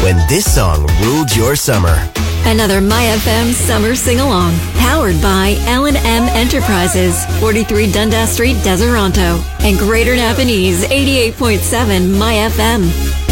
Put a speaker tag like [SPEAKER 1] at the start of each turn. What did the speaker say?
[SPEAKER 1] when this song ruled your summer.
[SPEAKER 2] Another MyFM Summer Sing-Along, powered by L&M Enterprises, 43 Dundas Street, Deseronto, and Greater Napanese, 88.7 MyFM.